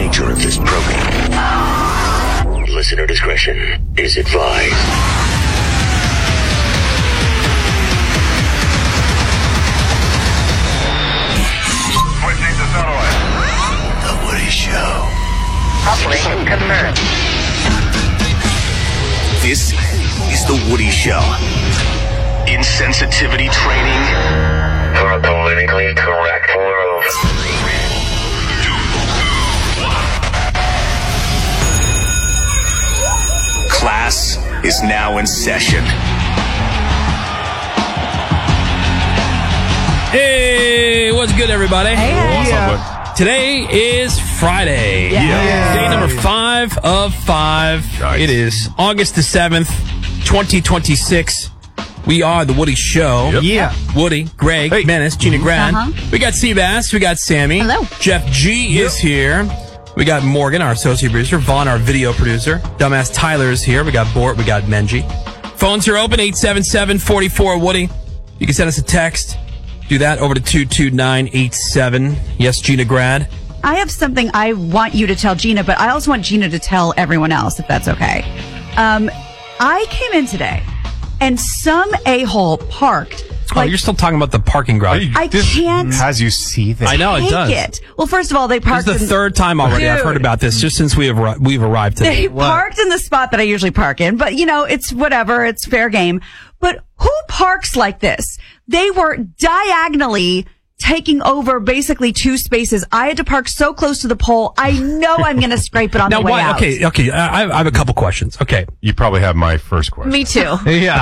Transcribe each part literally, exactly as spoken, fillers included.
nature of this program. Listener discretion is advised. Switching to satellite. The Woody Show. Uplink confirmed. This is The Woody Show. Insensitivity training For a politically correct world. Class is now in session. Hey, what's good, everybody? What's up, bud? Today is Friday. Yeah. Day number five of five. Nice. It is August the seventh, twenty twenty-six. We are The Woody Show. Yep. Yeah. Woody, Greg, Hey. Menace, Gina Grant. Uh-huh. We got Seabass. We got Sammy. Hello. Jeff G is here. We got Morgan, our associate producer. Vaughn, our video producer. Dumbass Tyler is here. We got Bort. We got Menji. Phones are open, eight seven seven, four four, Woody. You can send us a text. Do that over to two two nine eight seven. Yes, Gina Grad. I have something I want you to tell Gina, but I also want Gina to tell everyone else, if that's okay. Um, I came in today, and some a-hole parked. Oh, Like, you're still talking about the parking garage. I This can't has you see this. I know, it take does. it. Well, first of all, they This parked. is the in, third time already I've Dude. heard about this, just since we have arri- we've arrived today. They parked in the spot that I usually park in, but you know, it's whatever. It's fair game. But who parks like this? They were diagonally taking over basically two spaces. I had to park so close to the pole. I know I'm going to scrape it on Now, the way why? out. Okay, okay. I, I have a couple questions. Okay, You probably have my first question. Me too. Yeah.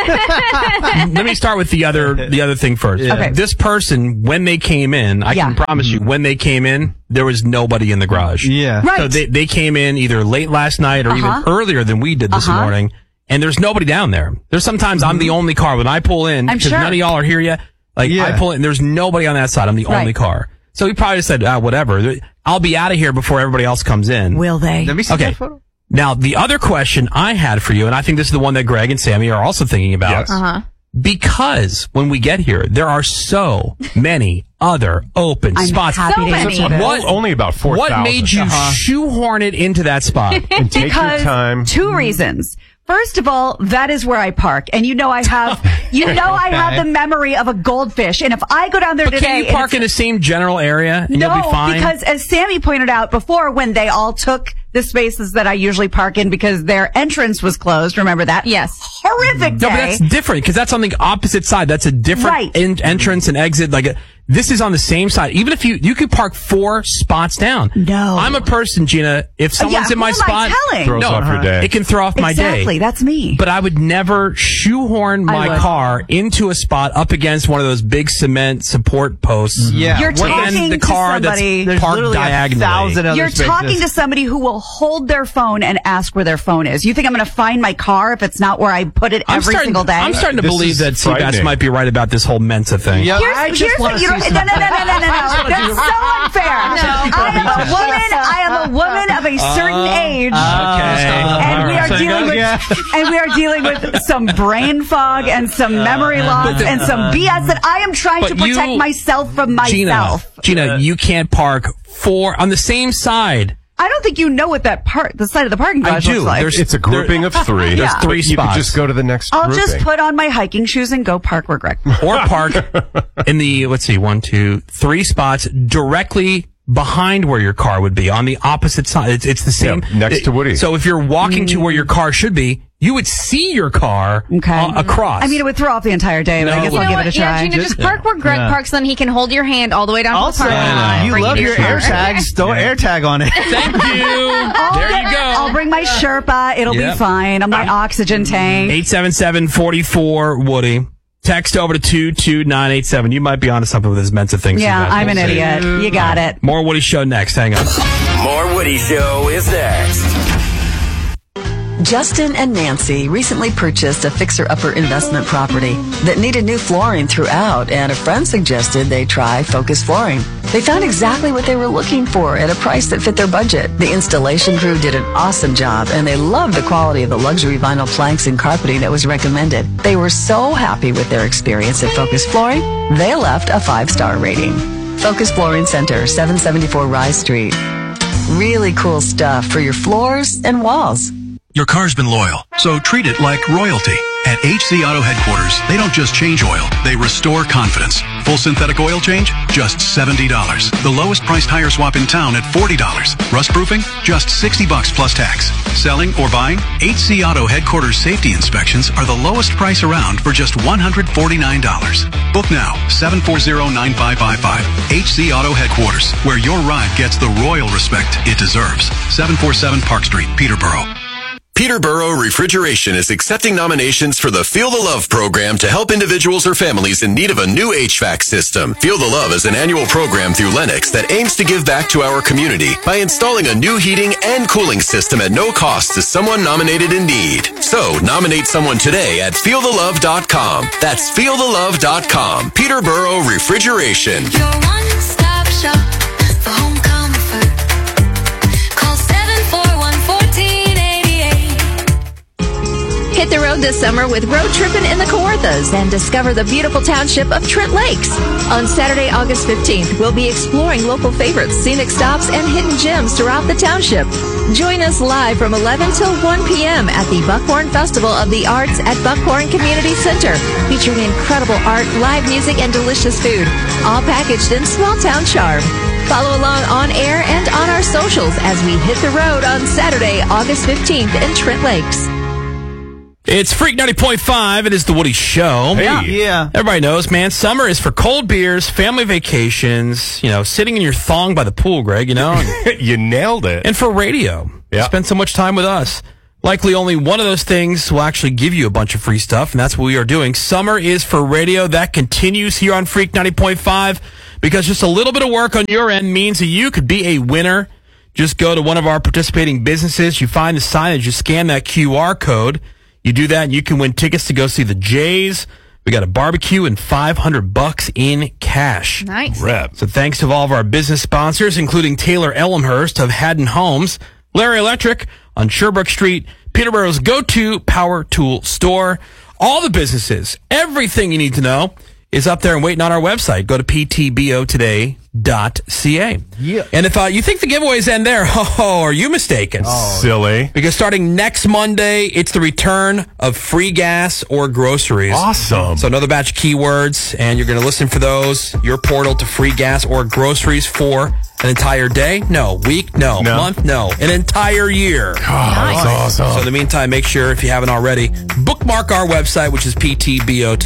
let me start with the other the other thing first. Okay. This person, when they came in, I Yeah. can promise you, when they came in, there was nobody in the garage. Yeah. Right. So they they came in either late last night or Uh-huh. even earlier than we did this Uh-huh. morning, and there's nobody down there. There's sometimes I'm the only car when I pull in I'm because sure. none of y'all are here yet. Like Yeah. I pull in, there's nobody on that side. I'm the Right. only car. So he probably just said, ah, whatever. I'll be out of here before everybody else comes in. Will they? Let me see Okay. that photo. Now, the other question I had for you, and I think this is the one that Greg and Sammy are also thinking about. Yes. Uh-huh. Because when we get here, there are so many other open I'm spots. happy to many. hear this. What- Only about four thousand. What made you shoehorn it into that spot? And take your Because time. two reasons. First of all, that is where I park, and you know I have, you know I have the memory of a goldfish, and if I go down there But today, can you and park in it's- the same general area and no, you'll be fine? because as Sammy pointed out before, when they all took the spaces that I usually park in because their entrance was closed, remember that? Yes. Horrific day. no, but that's different because that's on the opposite side. That's a different Right. en- entrance and exit. Like a, this is on the same side. Even if you you could park four spots down. No. I'm a person, Gina. If someone's yeah, in my who am I spot, telling? Throws no, off your day. it can throw off my exactly, day. that's me. But I would never shoehorn I my would. car into a spot up against one of those big cement support posts. Yeah. You're Well, And talking the to car somebody. that's There's parked literally a diagonally. thousand other You're spaces. talking to somebody who will hold their phone and ask where their phone is. You think I'm going to find my car if it's not where I put it I'm every starting, single day? I'm starting to This believe is that Seabass frightening. might be right about this whole Mensa thing. Yeah, Here's, I just here's want what to you see don't. some- No, no, no, no, no, no, no. That's so unfair. I am a woman. I am a woman of a certain age. And we are So you dealing go- with, yeah. and we are dealing with some brain fog and some memory loss and some B S that I am trying But to protect you- myself from Gina, myself. Gina, you can't park four on the same side. I don't think you know what that part, the side of the parking I garage do. looks like. There's- It's a grouping of three. There's Yeah. three You spots. could just go to the next I'll grouping. just put on my hiking shoes and go park where Greg. or park in the, let's see, one, two, three spots directly behind where your car would be on the opposite side. It's, it's the same. Yeah, next to Woody. So if you're walking to where your car should be, you would see your car Okay. uh, across. I mean, it would throw off the entire day, but No, I guess it I'll wouldn't. give know it a what? try. Yeah, Gina, just park where Greg Yeah. parks, then he can hold your hand all the way down Also, to the parking lot. you for love to your do air park. tags. Throw air tag on it. Thank you. There you go. I'll bring my Sherpa. It'll Yep. be fine. I'm my oxygen tank. eight seven seven, four four, Woody. Text over to two two nine eight seven. You might be onto something with this Mensa thing. Yeah, Seabass. I'm an We'll see. idiot. You got it. More Woody Show next. Hang on. More Woody Show is next. Justin and Nancy recently purchased a fixer-upper investment property that needed new flooring throughout, and a friend suggested they try Focus Flooring. They found exactly what they were looking for at a price that fit their budget. The installation crew did an awesome job, and they loved the quality of the luxury vinyl planks and carpeting that was recommended. They were so happy with their experience at Focus Flooring, they left a five-star rating. Focus Flooring Center, seven seventy-four Rise Street. Really cool stuff for your floors and walls. Your car's been loyal, so treat it like royalty. At H C Auto Headquarters, they don't just change oil, they restore confidence. Full synthetic oil change? Just seventy dollars. The lowest priced tire swap in town at forty dollars. Rust proofing? Just sixty bucks plus tax. Selling or buying? H C Auto Headquarters safety inspections are the lowest price around for just one hundred forty-nine dollars. Book now, seven four zero, nine five five five. H C Auto Headquarters, where your ride gets the royal respect it deserves. seven forty-seven Park Street, Peterborough. Peterborough Refrigeration is accepting nominations for the Feel the Love program to help individuals or families in need of a new H V A C system. Feel the Love is an annual program through Lennox that aims to give back to our community by installing a new heating and cooling system at no cost to someone nominated in need. So, nominate someone today at feel the love dot com. That's feel the love dot com. Peterborough Refrigeration. Your one-stop shop for home comfort. Call seven four one, one four eight eight. Hit the road this summer with Road Trippin' in the Kawarthas and discover the beautiful township of Trent Lakes. On Saturday, August fifteenth, we'll be exploring local favorites, scenic stops, and hidden gems throughout the township. Join us live from eleven till one p.m. at the Buckhorn Festival of the Arts at Buckhorn Community Center, featuring incredible art, live music, and delicious food, all packaged in small-town charm. Follow along on air and on our socials as we hit the road on Saturday, August fifteenth in Trent Lakes. It's Freak ninety point five. It is the Woody Show. Hey. Yeah. yeah. Everybody knows, man, summer is for cold beers, family vacations, you know, sitting in your thong by the pool, Greg, you know. And, You nailed it. and for radio. Yeah. Spend so much time with us. Likely only one of those things will actually give you a bunch of free stuff, and that's what we are doing. Summer is for radio. That continues here on Freak ninety point five because just a little bit of work on your end means that you could be a winner. Just go to one of our participating businesses. You find the signage. You scan that Q R code. You do that, and you can win tickets to go see the Jays. We got a barbecue and five hundred bucks in cash. Nice. Rep. So thanks to all of our business sponsors, including Taylor Elmhurst of Haddon Homes, Larry Electric on Sherbrooke Street, Peterborough's go-to power tool store. All the businesses, everything you need to know is up there and waiting on our website. Go to p t b o today dot c a. Yeah. And if uh, you think the giveaways end there, oh, are you mistaken? Silly. Because starting next Monday, it's the return of free gas or groceries. Awesome. So another batch of keywords, and you're going to listen for those. Your portal to free gas or groceries for an entire day? No. Week? No. No. Month? No. An entire year. Oh, that's awesome. So in the meantime, make sure, if you haven't already, bookmark our website, which is p t b o